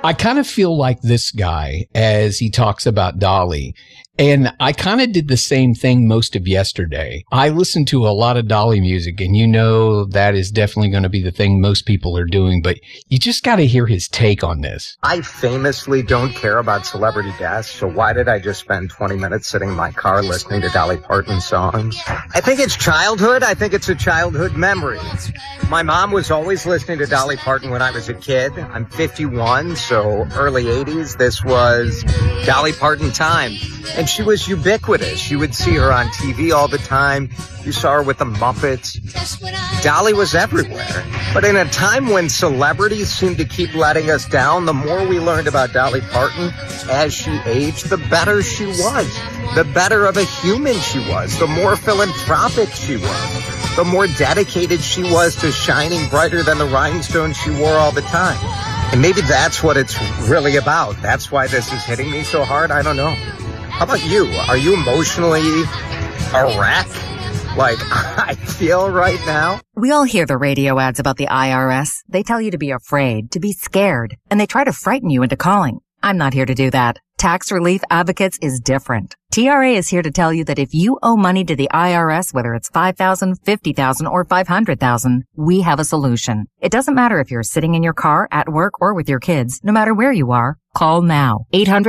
I kind of feel like this guy as he talks about Dolly. And I kind of did the same thing most of yesterday. I listened to a lot of Dolly music, and you know that is definitely going to be the thing most people are doing, but you just got to hear his take on this. I famously don't care about celebrity deaths, so why did I just spend 20 minutes sitting in my car listening to Dolly Parton songs? I think it's childhood. I think it's a childhood memory. My mom was always listening to Dolly Parton when I was a kid. I'm 51, so early 80s. This was Dolly Parton time. And she was ubiquitous. You would see her on TV all the time. You saw her with the Muppets. Dolly was everywhere. But in a time when celebrities seemed to keep letting us down, the more we learned about Dolly Parton as she aged, the better she was. The better of a human she was. The more philanthropic she was. The more dedicated she was to shining brighter than the rhinestones she wore all the time. And maybe that's what it's really about. That's why this is hitting me so hard. I don't know. How about you? Are you emotionally a wreck like I feel right now? We all hear the radio ads about the IRS. They tell you to be afraid, to be scared, and they try to frighten you into calling. I'm not here to do that. Tax Relief Advocates is different. TRA is here to tell you that if you owe money to the IRS, whether it's $5,000, $50,000, or $500,000, we have a solution. It doesn't matter if you're sitting in your car, at work, or with your kids. No matter where you are, call now.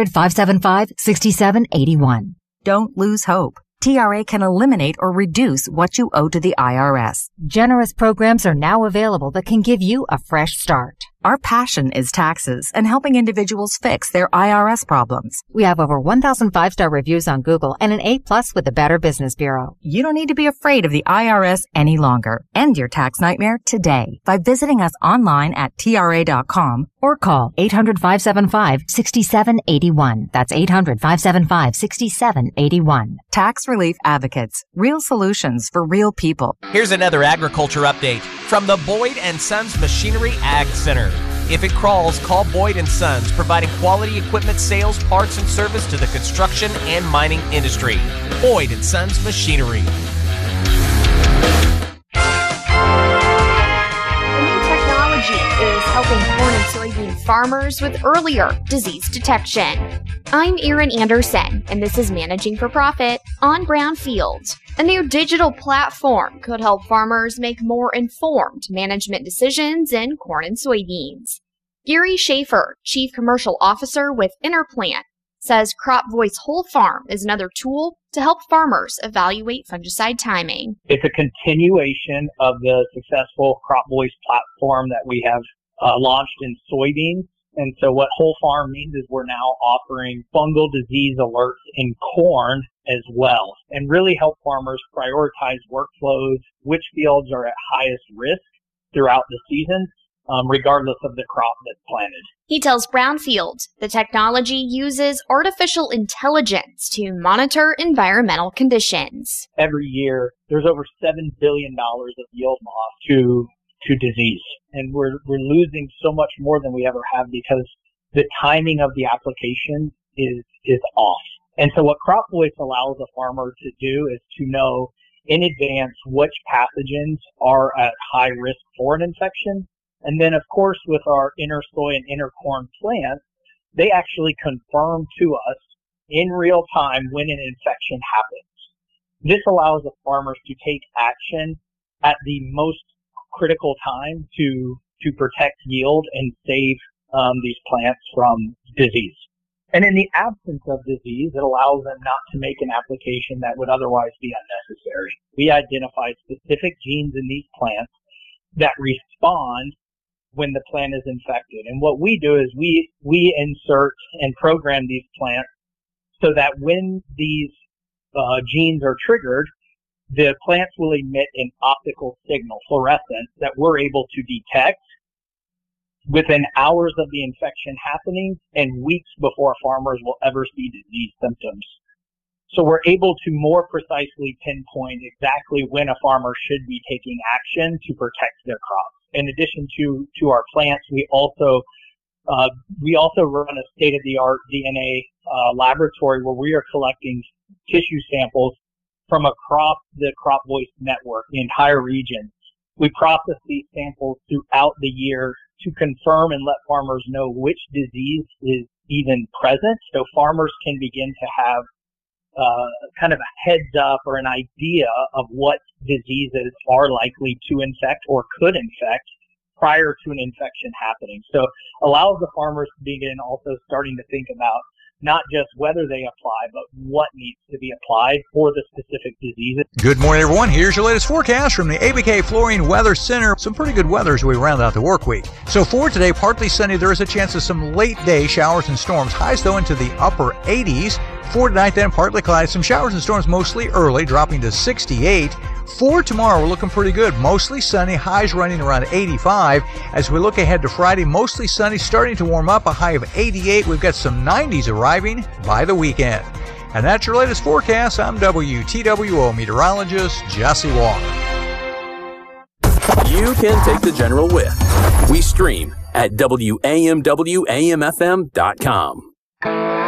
800-575-6781. Don't lose hope. TRA can eliminate or reduce what you owe to the IRS. Generous programs are now available that can give you a fresh start. Our passion is taxes and helping individuals fix their IRS problems. We have over 1,000 5-star reviews on Google and an A+ with the Better Business Bureau. You don't need to be afraid of the IRS any longer. End your tax nightmare today by visiting us online at TRA.com or call 800-575-6781. That's 800-575-6781. Tax Relief Advocates. Real solutions for real people. Here's another agriculture update from the Boyd & Sons Machinery Ag Center. If it crawls, call Boyd & Sons, providing quality equipment sales, parts, and service to the construction and mining industry. Boyd & Sons Machinery. Is helping corn and soybean farmers with earlier disease detection. I'm Erin Anderson, and this is Managing for Profit on Brownfield. A new digital platform could help farmers make more informed management decisions in corn and soybeans. Gary Schaefer, Chief Commercial Officer with Interplant, says Crop Voice Whole Farm is another tool to help farmers evaluate fungicide timing. It's a continuation of the successful Crop Voice platform that we have launched in soybeans. And so what Whole Farm means is we're now offering fungal disease alerts in corn as well, and really help farmers prioritize workflows, which fields are at highest risk throughout the season, regardless of the crop that's planted. He tells Brownfield the technology uses artificial intelligence to monitor environmental conditions. Every year, there's over $7 billion of yield loss to disease. And we're losing so much more than we ever have because the timing of the application is off. And so what Crop Voice allows a farmer to do is to know in advance which pathogens are at high risk for an infection. And then, of course, with our inner soy and inner corn plants, they actually confirm to us in real time when an infection happens. This allows the farmers to take action at the most critical time to protect yield and save these plants from disease. And in the absence of disease, it allows them not to make an application that would otherwise be unnecessary. We identify specific genes in these plants that respond when the plant is infected. And what we do is we insert and program these plants so that when these genes are triggered, the plants will emit an optical signal, fluorescence, that we're able to detect within hours of the infection happening and weeks before farmers will ever see disease symptoms. So we're able to more precisely pinpoint exactly when a farmer should be taking action to protect their crops. In addition to our plants, we also run a state-of-the-art DNA laboratory where we are collecting tissue samples from across the Crop Voice network, the entire region. We process these samples throughout the year to confirm and let farmers know which disease is even present, so farmers can begin to have kind of a heads up or an idea of what diseases are likely to infect or could infect prior to an infection happening. So allows the farmers to begin also starting to think about not just whether they apply, but what needs to be applied for the specific diseases. Good morning, everyone. Here's your latest forecast from the ABK Flooring Weather Center. Some pretty good weather as we round out the work week. So for today, partly sunny. There is a chance of some late day showers and storms. Highs, though, into the upper 80s. For tonight, then, partly cloudy. Some showers and storms mostly early, dropping to 68. For tomorrow, we're looking pretty good. Mostly sunny, highs running around 85. As we look ahead to Friday, mostly sunny, starting to warm up, a high of 88. We've got some 90s arriving by the weekend. And that's your latest forecast. I'm WTWO meteorologist Jesse Walker. You can take the general with. We stream at WAMWAMFM.com.